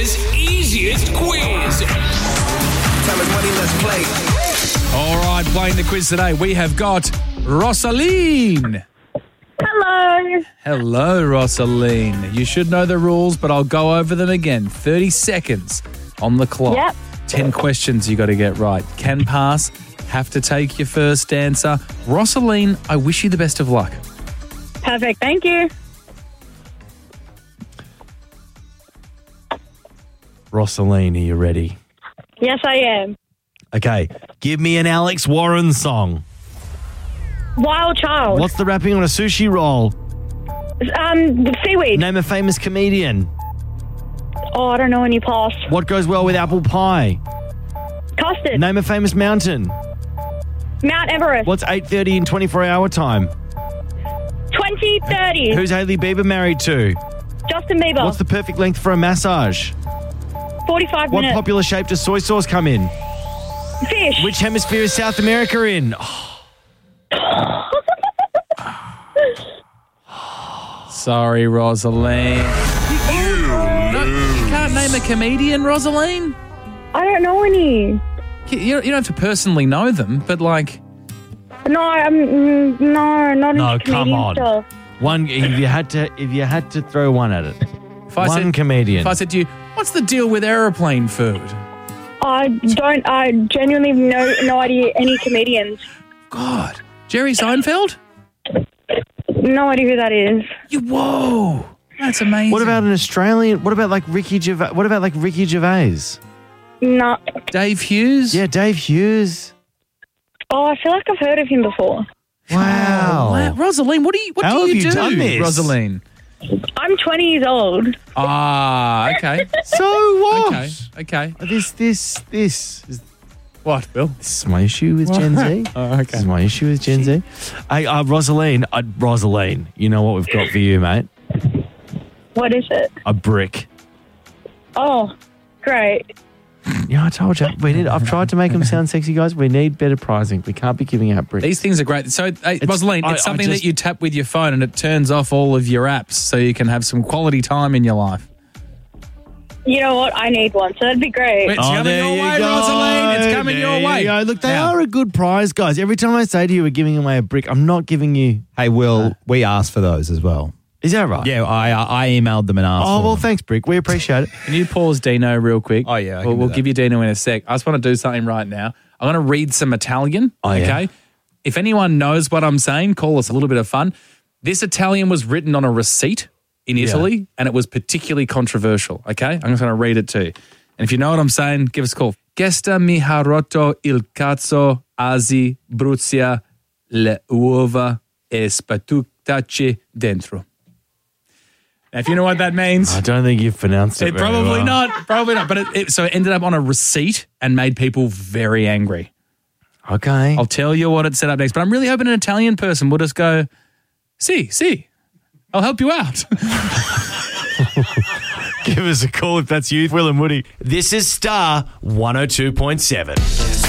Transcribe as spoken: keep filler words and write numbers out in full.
Australia's easiest quiz. Time is money, let's play. All right, playing the quiz today, we have got Rosaline. Hello. Hello, Rosaline. You should know the rules, but I'll go over them again. thirty seconds on the clock. Yep. ten questions you got to get right. Can pass, have to take your first answer. Rosaline, I wish you the best of luck. Perfect. Thank you. Rosaline, are you ready? Yes, I am. Okay, give me an Alex Warren song. Wild Child. What's the wrapping on a sushi roll? Um, seaweed. Name a famous comedian. Oh, I don't know any pass. What goes well with apple pie? Custard. Name a famous mountain. Mount Everest. What's eight thirty in twenty-four hour time? twenty thirty. Who's Hailey Bieber married to? Justin Bieber. What's the perfect length for a massage? forty-five What minutes. popular shape does soy sauce come in? Fish. Which hemisphere is South America in? Sorry, Rosaline. You, no, you can't name a comedian, Rosaline? I don't know any. You, you don't have to personally know them, but like... No, I'm mm, no, not No, into come comedian on. stuff. One, if you had to, if you had to throw one at it, If I one said, comedian. If I said to you, what's the deal with aeroplane food? I don't. I genuinely have no no idea any comedians. God. Jerry Seinfeld? No idea who that is. You, whoa. That's amazing. What about an Australian? What about like Ricky Gervais? What about like Ricky Gervais? No. Dave Hughes? Yeah, Dave Hughes. Oh, I feel like I've heard of him before. Wow. Wow. Rosaline, what do you, what How do you, have you do, done this? Rosaline? I'm twenty years old. Ah, okay. So what? Okay, okay. This, this, this is What, Bill? this is my issue with Gen Z. Oh, okay. This is my issue with Gen Z. Hey, uh, Rosaline, uh, Rosaline, you know what we've got for you, mate? What is it? A brick. Oh, great. Yeah, I told you. We need. I've tried to make them sound sexy, guys. We need better pricing. We can't be giving out bricks. These things are great. So, hey, Rosaline, I- it's I something just- that you tap with your phone and it turns off all of your apps so you can have some quality time in your life. You know what? I need one, so that'd be great. It's coming your way, Rosaline. It's coming There your way. you go. Look, they Now- are a good prize, guys. Every time I say to you we're giving away a brick, I'm not giving you. Hey, Will, we asked for those as well. Is that right? Yeah, I I emailed them and asked Oh, for well, them. thanks, Brick. We appreciate it. Can you pause Dino real quick? Oh, yeah, I can We'll, do we'll that. give you Dino in a sec. I just want to do something right now. I'm going to read some Italian, Oh, yeah. okay? If anyone knows what I'm saying, call us a little bit of fun. This Italian was written on a receipt in Italy, and it was particularly controversial, okay? I'm just going to read it to you. And if you know what I'm saying, give us a call. Gesta mi ha rotto il cazzo, asi, bruzia, le uova e spatuctaci dentro. Now, if you know what that means... I don't think you've pronounced it. It very probably well. not. Probably not. But it, it, so it ended up on a receipt and made people very angry. Okay. I'll tell you what it set up next. But I'm really hoping an Italian person will just go, see, see, I'll help you out. Give us a call if that's you, Will and Woody. This is Star one oh two point seven.